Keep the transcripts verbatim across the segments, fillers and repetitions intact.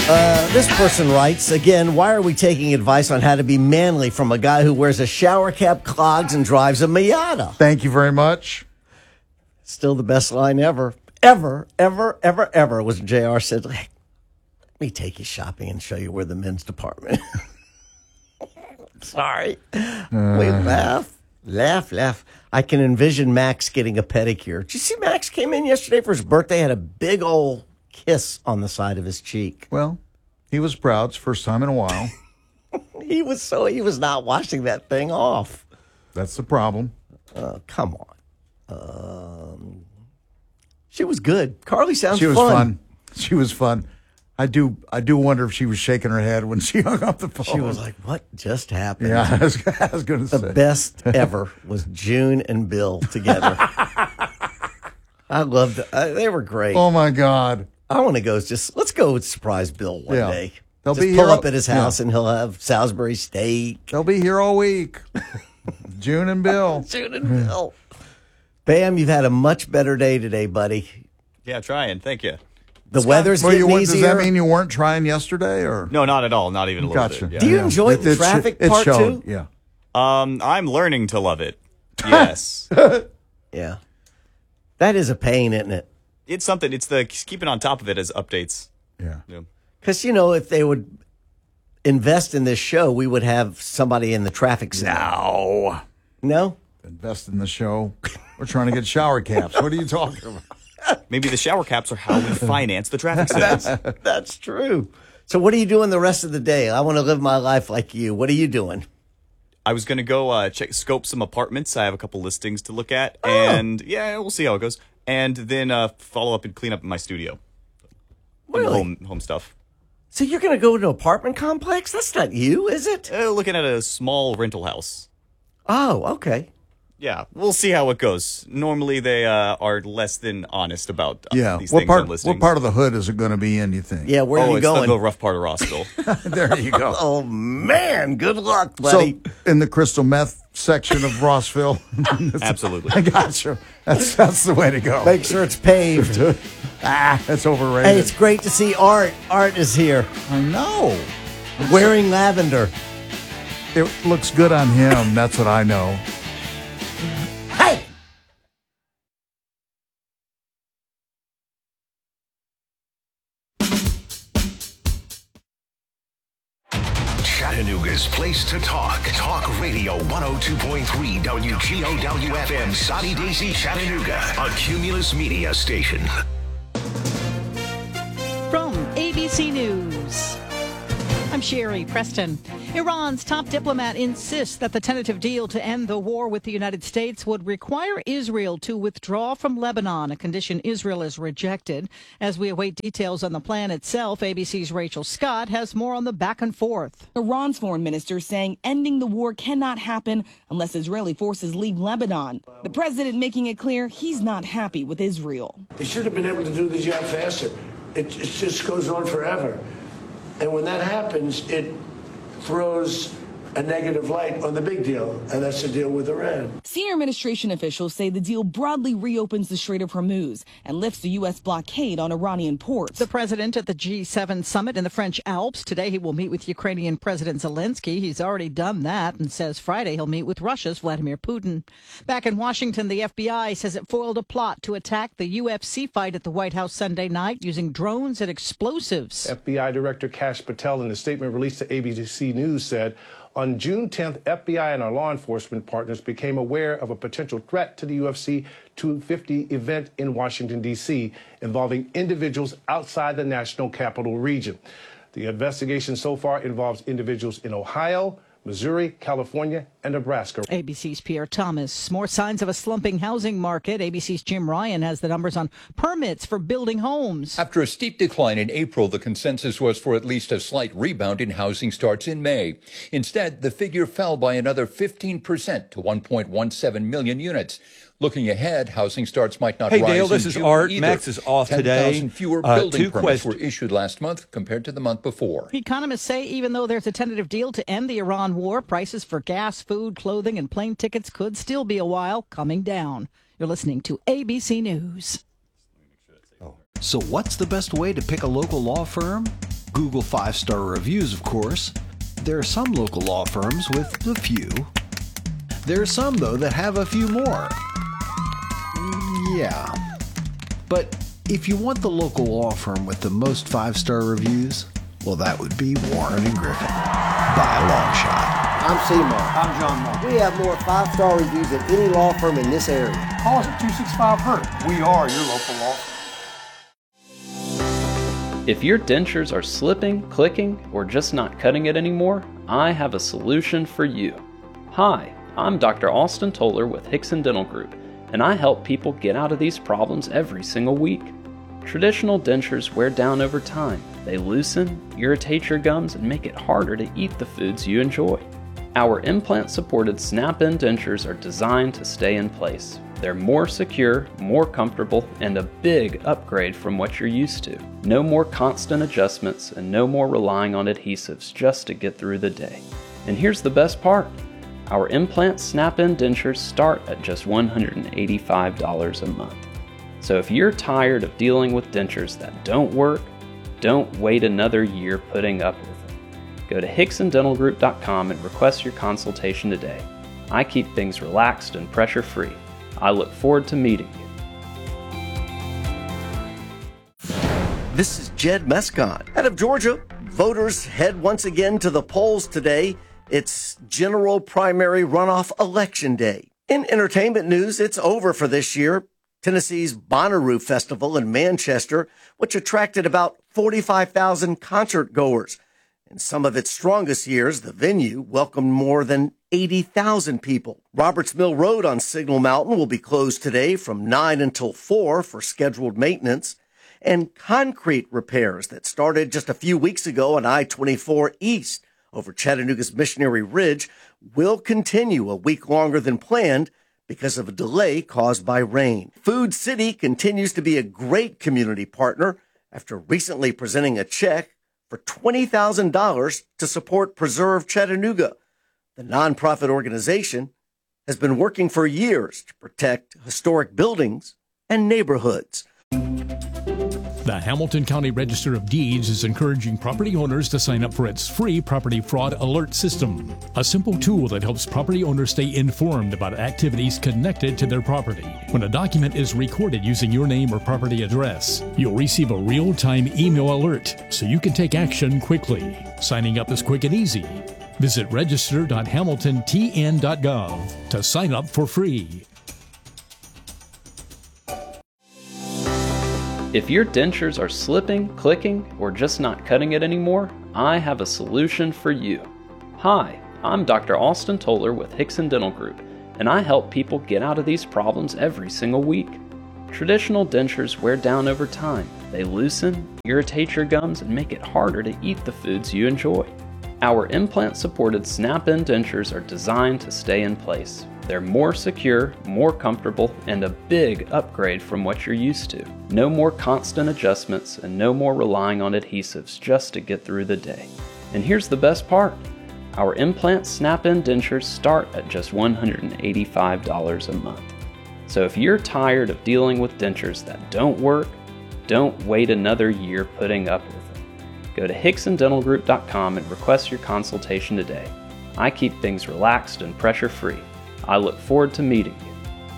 Uh, this person writes, again, why are we taking advice on how to be manly from a guy who wears a shower cap, clogs, and drives a Miata? Thank you very much. Still the best line ever. Ever, ever, ever, ever was J R said, hey, let me take you shopping and show you where the men's department. Sorry. Uh. We laugh, laugh, laugh. I can envision Max getting a pedicure. Did you see Max came in yesterday for his birthday, had a big old kiss on the side of his cheek. Well, he was proud. It's the first time in a while. he was so he was not washing that thing off. That's the problem. Uh, come on. Um, she was good. Carly sounds she was fun. fun. She was fun. I do I do wonder if she was shaking her head when she hung up the phone. She was like, what just happened? Yeah, I was, I was going to say. The best ever was June and Bill together. I loved it. I, they were great. Oh, my God. I want to go just, let's go surprise Bill one yeah. day. They'll just be pull here up at his house yeah. and he'll have Salisbury steak. They'll be here all week. June and Bill. June and Bill. Bam, you've had a much better day today, buddy. Yeah, trying. Thank you. The weather's well, getting you, easier. Does that mean you weren't trying yesterday? Or No, not at all. Not even a little gotcha. bit. Yeah. Do you yeah. enjoy it, the it, traffic it, part, it showed, too? Yeah. Um, I'm learning to love it. Yes. Yeah. That is a pain, isn't it? It's something. It's the keeping on top of it as updates. Yeah. Because, you know, if they would invest in this show, we would have somebody in the traffic center. No. No? Invest in the show. We're trying to get shower caps. What are you talking about? Maybe the shower caps are how we finance the traffic that's, centers. that's true. So what are you doing the rest of the day? I want to live my life like you. What are you doing? I was going to go uh, check, scope some apartments. I have a couple listings to look at. Oh. And, yeah, we'll see how it goes. And then uh, follow up and clean up my studio. Really? Home, home stuff. So you're going to go to an apartment complex? That's not you, is it? Uh, looking at a small rental house. Oh, okay. Yeah, we'll see how it goes. Normally, they uh, are less than honest about uh, yeah. these what things part, on listings. What part of the hood is it going to be in, you think? Yeah, where oh, are you it's going? the rough part of Rossville. There you go. Oh, man. Good luck, buddy. So, in the crystal meth section of Rossville? Absolutely. I got you. That's, that's the way to go. Make sure it's paved. ah, that's overrated. Hey, it's great to see Art. Art is here. I know. Wearing lavender. It looks good on him. That's what I know. Hey! Chattanooga's place to talk. Talk Radio one oh two point three W G O W F M, Soddy Daisy, Chattanooga, a Cumulus Media station. From A B C News, I'm Sherry Preston. Iran's top diplomat insists that the tentative deal to end the war with the United States would require Israel to withdraw from Lebanon, a condition Israel has rejected. As we await details on the plan itself, A B C's Rachel Scott has more on the back and forth. Iran's foreign minister saying ending the war cannot happen unless Israeli forces leave Lebanon. The president making it clear he's not happy with Israel. They should have been able to do the job faster. It, it just goes on forever. And when that happens, it throws a negative light on the big deal, and that's the deal with Iran. Senior administration officials say the deal broadly reopens the Strait of Hormuz and lifts the U S blockade on Iranian ports. The president at the G seven summit in the French Alps. Today he will meet with Ukrainian President Zelensky. He's already done that and says Friday he'll meet with Russia's Vladimir Putin. Back in Washington, the F B I says it foiled a plot to attack the U F C fight at the White House Sunday night using drones and explosives. F B I Director Kash Patel, in a statement released to A B C News, said, on June tenth, F B I and our law enforcement partners became aware of a potential threat to the U F C two fifty event in Washington, D C, involving individuals outside the national capital region. The investigation so far involves individuals in Ohio, Missouri, California, and Nebraska. A B C's Pierre Thomas. More signs of a slumping housing market. A B C's Jim Ryan has the numbers on permits for building homes. After a steep decline in April, the consensus was for at least a slight rebound in housing starts in May. Instead, the figure fell by another fifteen percent to one point one seven million units. Looking ahead, housing starts might not hey, rise Dale, in this is June Art. either. Max is off today. ten thousand fewer Uh, building two permits quest- were issued last month compared to the month before. Economists say even though there's a tentative deal to end the Iran war, prices for gas, food, clothing, and plane tickets could still be a while coming down. You're listening to A B C News. So what's the best way to pick a local law firm? Google five-star reviews, of course. There are some local law firms with a few. There are some, though, that have a few more. Yeah. But if you want the local law firm with the most five-star reviews, well, that would be Warren and Griffin, by a long shot. I'm Seymour. I'm John Moore. We have more five-star reviews than any law firm in this area. Call us at two six five, H U R T. We are your local law firm. If your dentures are slipping, clicking, or just not cutting it anymore, I have a solution for you. Hi, I'm Doctor Austin Toller with Hickson Dental Group, and I help people get out of these problems every single week. Traditional dentures wear down over time. They loosen, irritate your gums, and make it harder to eat the foods you enjoy. Our implant-supported snap-in dentures are designed to stay in place. They're more secure, more comfortable, and a big upgrade from what you're used to. No more constant adjustments and no more relying on adhesives just to get through the day. And here's the best part. Our implant snap-in dentures start at just one hundred eighty-five dollars a month. So if you're tired of dealing with dentures that don't work, don't wait another year putting up with them. Go to Hickson Dental Group dot com and request your consultation today. I keep things relaxed and pressure-free. I look forward to meeting you. This is Jed Mescon. Out of Georgia, voters head once again to the polls today. It's general primary runoff election day. In entertainment news, it's over for this year. Tennessee's Bonnaroo Festival in Manchester, which attracted about forty-five thousand concert goers. In some of its strongest years, the venue welcomed more than eighty thousand people. Roberts Mill Road on Signal Mountain will be closed today from nine until four for scheduled maintenance. And concrete repairs that started just a few weeks ago on I twenty-four East over Chattanooga's Missionary Ridge will continue a week longer than planned because of a delay caused by rain. Food City continues to be a great community partner after recently presenting a check for twenty thousand dollars to support Preserve Chattanooga. The nonprofit organization has been working for years to protect historic buildings and neighborhoods. The Hamilton County Register of Deeds is encouraging property owners to sign up for its free property fraud alert system, a simple tool that helps property owners stay informed about activities connected to their property. When a document is recorded using your name or property address, you'll receive a real-time email alert so you can take action quickly. Signing up is quick and easy. Visit register dot hamilton t n dot gov to sign up for free. If your dentures are slipping, clicking, or just not cutting it anymore, I have a solution for you. Hi, I'm Doctor Austin Toller with Hickson Dental Group, and I help people get out of these problems every single week. Traditional dentures wear down over time. They loosen, irritate your gums, and make it harder to eat the foods you enjoy. Our implant-supported snap-in dentures are designed to stay in place. They're more secure, more comfortable, and a big upgrade from what you're used to. No more constant adjustments and no more relying on adhesives just to get through the day. And here's the best part. Our implant snap-in dentures start at just one hundred eighty-five dollars a month. So if you're tired of dealing with dentures that don't work, don't wait another year putting up with them. Go to Hickson Dental Group dot com and request your consultation today. I keep things relaxed and pressure-free. I look forward to meeting you.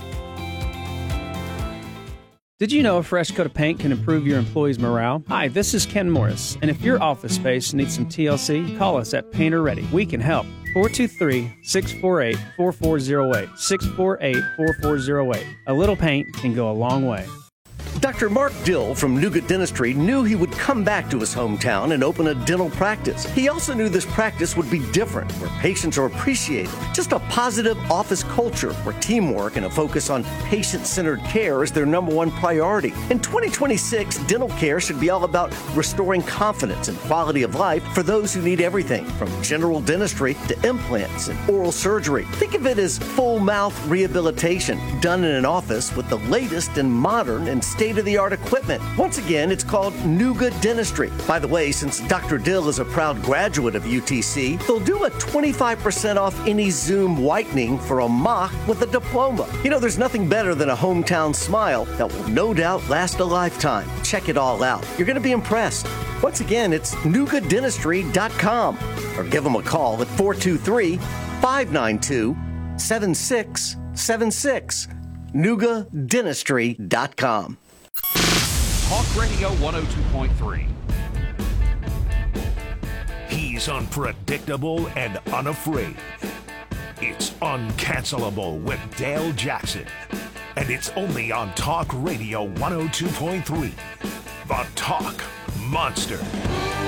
Did you know a fresh coat of paint can improve your employees' morale? Hi, this is Ken Morris, and if your office space needs some T L C, call us at Painter Ready. We can help. four two three, six four eight, four four zero eight. six four eight, four four zero eight. A little paint can go a long way. Doctor Mark Dill from Nougat Dentistry knew he would come back to his hometown and open a dental practice. He also knew this practice would be different, where patients are appreciated. Just a positive office culture where teamwork and a focus on patient-centered care is their number one priority. In twenty twenty-six, dental care should be all about restoring confidence and quality of life for those who need everything from general dentistry to implants and oral surgery. Think of it as full mouth rehabilitation done in an office with the latest in modern and state state-of-the-art equipment. Once again, it's called Nuga Dentistry. By the way, since Doctor Dill is a proud graduate of U T C, they'll do a twenty-five percent off any Zoom whitening for a mock with a diploma. You know, there's nothing better than a hometown smile that will no doubt last a lifetime. Check it all out. You're going to be impressed. Once again, it's nuga dentistry dot com or give them a call at four two three, five nine two, seven six seven six. nuga dentistry dot com. Talk Radio one oh two point three. He's unpredictable and unafraid. It's Uncancelable with Dale Jackson. And it's only on Talk Radio one oh two point three. The Talk Monster.